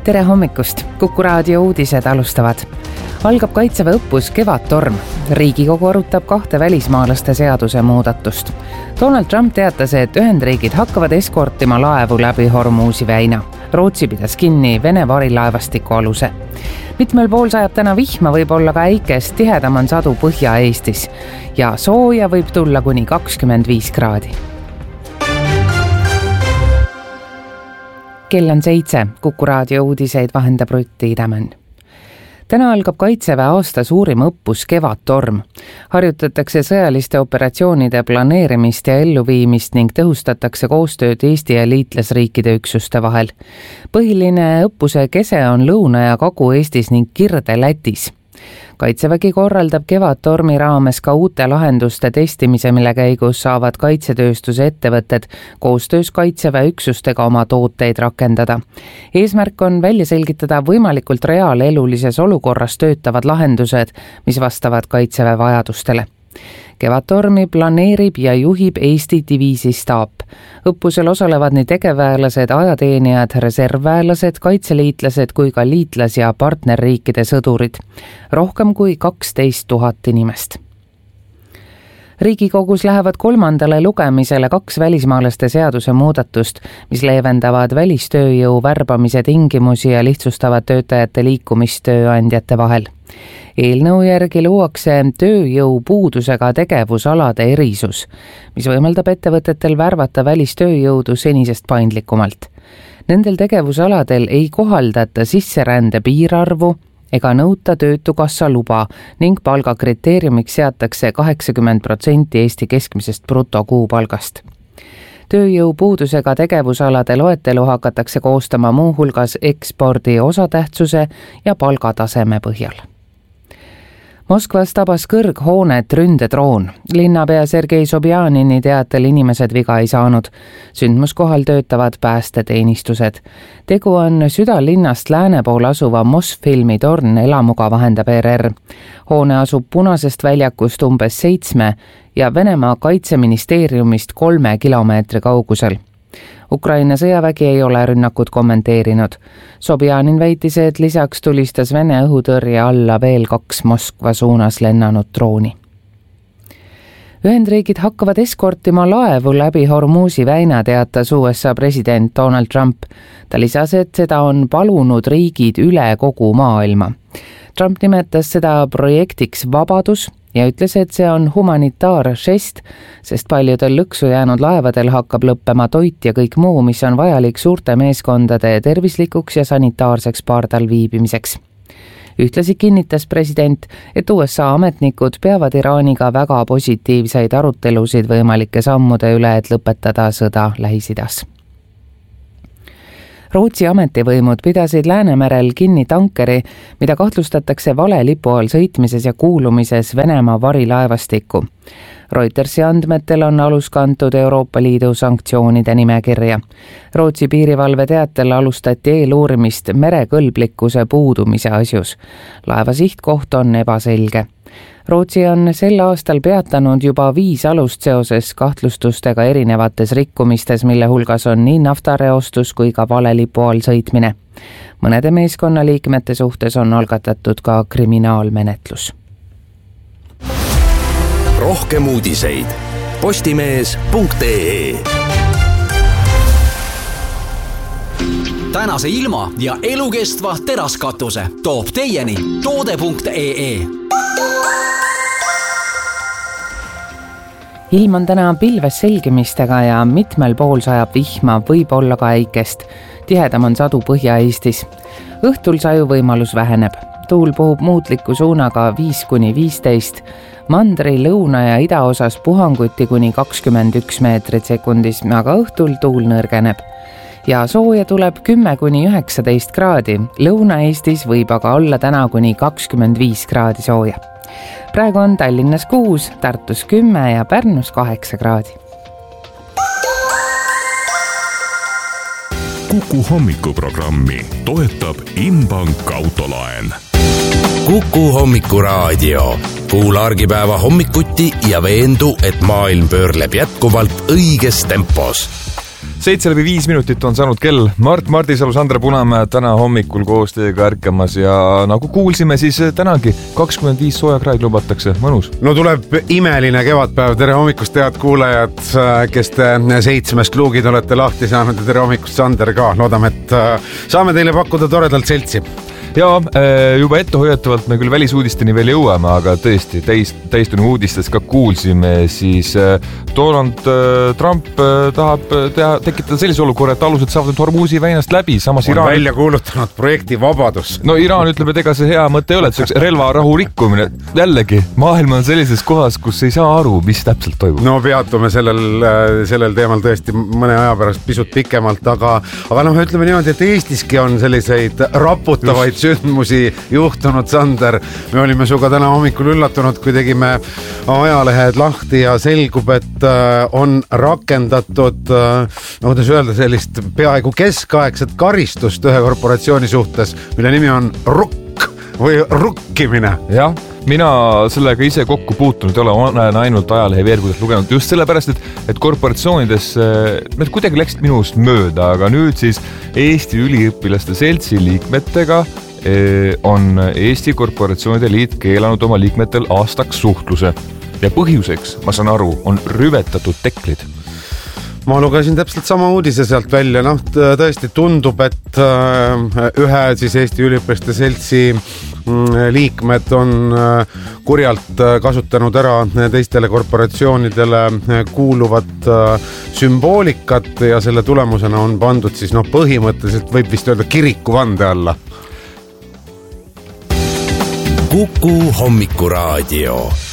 Tere hommikust! Kuku raadio uudised alustavad. Algab kaitseväe õppus Kevadtorm. Riigikogu arutab 2 välismaalaste seaduse muudatust. Donald Trump teatas, et Ühendriigid hakkavad eskortima laevu läbi Hormuzi väina. Rootsi pidas kinni Vene varilaevastiku aluse. Mitmel pool sajab täna vihma, võib olla ka äikest, tihedam on sadu Põhja-Eestis ja sooja võib tulla kuni 25 kraadi. Kell on 7, Kuku raadio uudiseid vahendab Rutti Idamäen. Täna algab kaitseväe aasta suurim õppus Kevadtorm. Harjutatakse sõjaliste operatsioonide planeerimist ja elluviimist ning tõhustatakse koostööd Eesti ja liitlasriikide üksuste vahel. Põhiline õppuse kese on Lõuna- ja Kagu-Eestis ning Kirde-Lätis. Kaitsevägi korraldab Kevadtormi raames ka uute lahenduste testimise, mille käigus saavad kaitsetööstuse ettevõtted koostöös kaitseväe üksustega oma tooteid rakendada. Eesmärk on välja selgitada võimalikult reaalelulises olukorras töötavad lahendused, mis vastavad kaitseväe vajadustele. Kevadtormi planeerib ja juhib Eesti diviisi staap. Õppusel osalevad nii tegevväelased, ajateenijad, reservväelased, kaitseliitlased kui ka liitlas- ja partnerriikide sõdurid. Rohkem kui 12 000 inimest. Riigikogus lähevad 3. lugemisele 2 välismaalaste seaduse muudatust, mis leevendavad välistööjõu värbamise tingimusi ja lihtsustavad töötajate liikumist tööandjate vahel. Eelnõu järgi luuakse tööjõu puudusega tegevusalade erisus, mis võimaldab ettevõtetel värvata välistööjõudu senisest paindlikumalt. Nendel tegevusaladel ei kohaldata sisserände piirarvu ega nõuta töötukassa luba ning palgakriteeriumiks seatakse 80% Eesti keskmisest brutokuupalgast. Tööjõu puudusega tegevusalade loetelu hakatakse koostama muu hulgas ekspordi osatähtsuse ja palgataseme põhjal. Moskvas tabas kõrghoonet ründedroon. Linnapea Sergei Sobjanini teatel inimesed viga ei saanud. Sündmuskohal töötavad päästeteenistused. Tegu on südalinnast lääne pool asuva Mosfilmi torn, elamuga vahendab ERR. Hoone asub Punasest väljakust umbes 7 ja Venemaa kaitseministeeriumist 3 kilomeetri kaugusel. Ukraina sõjavägi ei ole rünnakut kommenteerinud. Sobjanin väitis, et lisaks tulistas Vene õhutõrje alla veel 2 Moskva suunas lennanud drooni. Ühendriigid hakkavad eskortima laevu läbi Hormuzi väina, teatas USA president Donald Trump. Ta lisas, et seda on palunud riigid üle kogu maailma. Trump nimetas seda projektiks Vabadus ja ütles, et see on humanitaaržest, sest paljudel lõksu jäänud laevadel hakkab lõppema toit ja kõik muu, mis on vajalik suurte meeskondade tervislikuks ja sanitaarseks pardal viibimiseks. Ühtlasi kinnitas president, et USA ametnikud peavad Iraaniga väga positiivseid arutelusid võimalike sammude üle, et lõpetada sõda Lähis-Idas. Rootsi ametivõimud pidasid Läänemerel kinni tankeri, mida kahtlustatakse vale lipu all sõitmises ja kuulumises Venemaa varilaevastikku. Reutersi andmetel on alus kantud Euroopa Liidu sanktsioonide nimekirja. Rootsi piirivalve teatel alustati eeluurimist merekõlblikkuse puudumise asjus. Laeva sihtkoht on ebaselge. Rootsi on sel aastal peatanud juba 5 alust seoses kahtlustustega erinevates rikkumistes, mille hulgas on nii naftareostus kui ka vale lipu all sõitmine. Mõnede meeskonnaliikmete suhtes on algatatud ka kriminaalmenetlus. Rohkem uudiseid postimees.ee. Tänase ilma ja elukestva teraskatuse toob teieni toode.ee. Ilm on täna pilves selgimistega ja mitmel pool sajab vihma, võib olla ka äikest. Tihedam on sadu Põhja-Eestis. Õhtul saju võimalus väheneb. Tuul puhub muutliku suunaga 5–15, mandri, lõuna ja idaosas puhanguti kuni 21 meetrit sekundis, aga õhtul tuul nõrgeneb. Ja sooja tuleb 10–19 kraadi, Lõuna-Eestis võib aga olla täna kuni 25 kraadi sooja. Praegu on Tallinnas 6, Tartus 10 ja Pärnus 8 kraadi. Kuku hommikuprogrammi toetab Inbank autolaen. Kuku hommikuraadio. Kuula argipäeva hommikuti ja veendu, et maailm pöörleb jätkuvalt õiges tempos. 7:05 minutit on saanud kell. Mart Martisalu, Sander Punamäe täna hommikul koos teiega ärkamas ja nagu kuulsime, siis tänagi 25 soojakraid lubatakse. Mõnus. No tuleb imeline kevadpäev. Tere hommikust, head kuulajad, kes te 7 kluugid olete lahti saanud ja tere hommikust, Sander ka. Loodame, et saame teile pakkuda toredalt seltsi. Ja juba ettehoiatavalt me küll välisuudisteni veel jõuame, aga tõesti täistunu uudistes ka kuulsime, siis Donald Trump tahab tekitada sellise olukorra, et alused saavad Hormuzi väinast läbi. Samas on välja kuulutanud projekti Vabadus. No Iraan ütleb, et ega see hea mõte ei ole, et see oleks relvarahu rikkumine. Jällegi, maailm on sellises kohas, kus ei saa aru, mis täpselt toimub. No peatume sellel teemal tõesti mõne aja pärast pisut pikemalt, aga ütleme niimoodi, et Eestiski on selliseid raputavaid sündmusi juhtunud, Sander. Me olime suga täna hommikul üllatunud, kui tegime ajalehed lahti ja selgub, et on rakendatud, kuidas öelda, sellist peaaegu keskaegset karistust ühe korporatsiooni suhtes, mille nimi on rukk või rukkimine. Jah, mina sellega ise kokku puutunud ei ole, olen ainult ajalehe veergudelt lugenud just sellepärast, et korporatsioonides need kuidagi läksid minust mööda, aga nüüd siis Eesti üliõpilaste seltsi liikmetega on Eesti Korporatsioonide Liit keelanud oma liikmetel aastaks suhtluse ja põhjuseks, ma saan aru, on rüvetatud teklid. Ma lugesin täpselt sama uudise sealt välja, tõesti tundub, et ühe siis Eesti üliõpilaste seltsi liikmed on kurjalt kasutanud ära teistele korporatsioonidele kuuluvat sümboolikat ja selle tulemusena on pandud siis põhimõtteliselt võib vist öelda kirikuvande alla. Kuku Hommikuraadio.